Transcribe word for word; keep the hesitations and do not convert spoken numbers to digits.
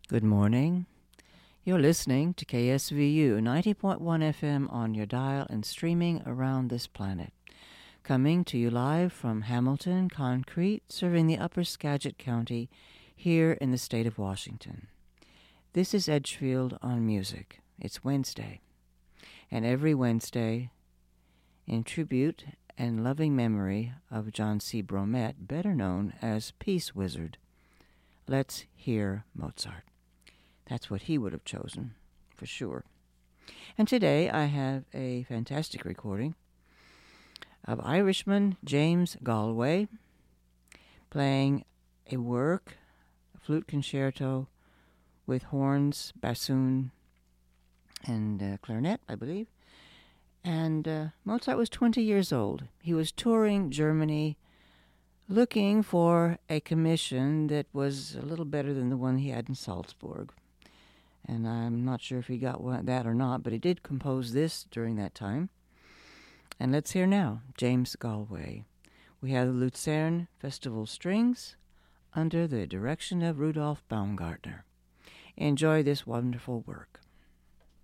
Good morning. You're listening to K S V U ninety point one F M on your dial and streaming around this planet. Coming to you live from Hamilton Concrete, serving the upper Skagit County here in the state of Washington. This is Edgefield on Music. It's Wednesday. And every Wednesday, in tribute and loving memory of John C. Bromet, better known as Peace Wizard, let's hear Mozart. That's what he would have chosen, for sure. And today I have a fantastic recording of Irishman James Galway playing a work, a flute concerto with horns, bassoon, and uh, clarinet, I believe. And uh, Mozart was twenty years old. He was touring Germany looking for a commission that was a little better than the one he had in Salzburg. And I'm not sure if he got one, that or not, but he did compose this during that time. And let's hear now, James Galway. We have the Lucerne Festival Strings under the direction of Rudolf Baumgartner. Enjoy this wonderful work.